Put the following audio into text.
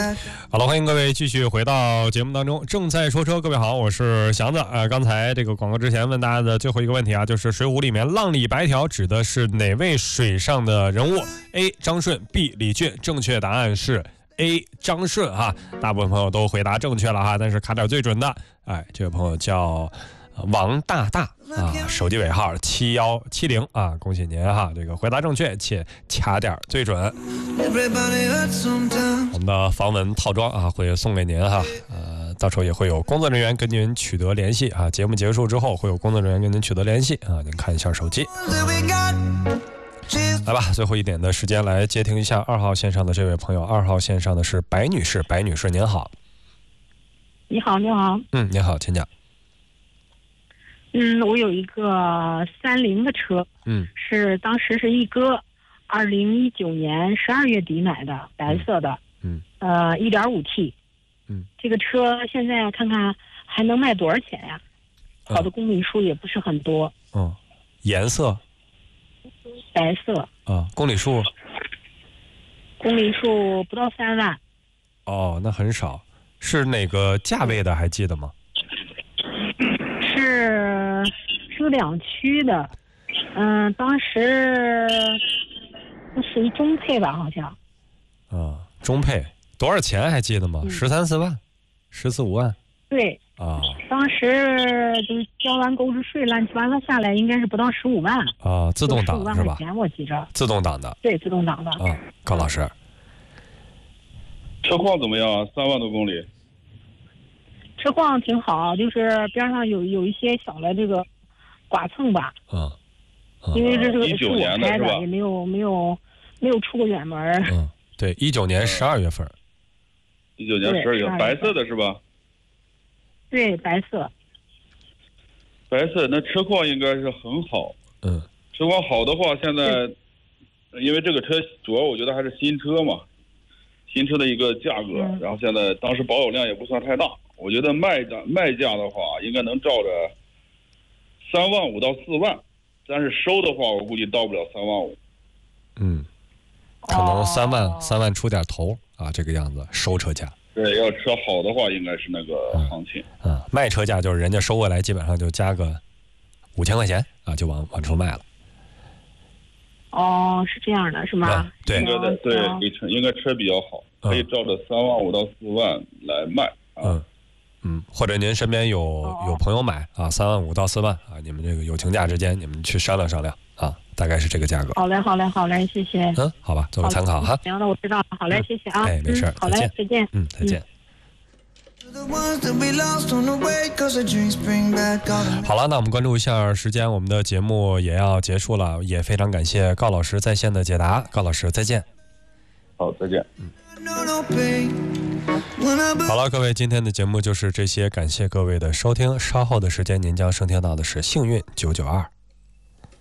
好了，欢迎各位继续回到节目当中，正在说车。各位好，我是祥子。刚才这个广告之前问大家的最后一个问题啊，就是《水浒》里面浪里白条指的是哪位水上的人物 ？A. 张顺 ，B. 李俊。正确答案是 A. 张顺哈。大部分朋友都回答正确了哈，但是卡点最准的，这位朋友叫王大大啊，手机尾号7170啊，恭喜您哈，这个回答正确且卡点最准。我们的防蚊套装啊会送给您哈，到时候也会有工作人员跟您取得联系啊。节目结束之后会有工作人员跟您取得联系啊，您看一下手机。来吧，最后一点的时间来接听一下2号线上的这位朋友。2号线上的是白女士，白女士您好。 你好，你好。 您好，请讲。 我有一个30的车，当时是一哥，2019年12月底买的，白色的，1.5T，这个车现在看看还能卖多少钱呀？跑的公里数也不是很多。 颜色？ 白色。 公里数？ 公里数不到3万。 哦，那很少。是哪个价位的？还记得吗？ 是个2驱的，当时是一中配吧，好像。 中配多少钱还记得吗？13、14万，14、15万。对。 当时就是交完购置税乱七八糟下来，应该是不到15万。 自动挡是吧？15 万块钱我记着。 自动挡的。 对，自动挡的。 高老师。 车况怎么样？3万多公里。 车况挺好，就是边上有一些小的这个剐蹭吧。因为这个是我开的，也没有出过远门。 对，19年12月份。 19年12月，白色的是吧？ 对，白色。 白色，那车况应该是很好。车况好的话，现在因为这个车主要我觉得还是新车嘛，新车的一个价格，然后现在当时保有量也不算太大。我觉得卖价的话，应该能照着3万5到4万，但是收的话，我估计到不了3万5。 可能3万出点头啊，这个样子收车价。 对，要车好的话，应该是那个行情。 卖车价就是人家收过来，基本上就加个5000块钱啊，就往出卖了。 是这样的，是吗？ 对， 应该车比较好，可以照着3万5到4万来卖。 或者您身边有朋友买3万5到4万啊，你们这个友情价之间，你们去商量商量啊，大概是这个价格。 好嘞，谢谢。 好吧，作为参考哈。 行，那我知道了。好嘞，谢谢啊。 没事， 好嘞，再见。 再见。好了，那我们关注一下时间，我们的节目也要结束了，也非常感谢高老师在线的解答。高老师再见。 好，再见。 好了，各位，今天的节目就是这些，感谢各位的收听。稍后的时间，您将收听到的是幸运992。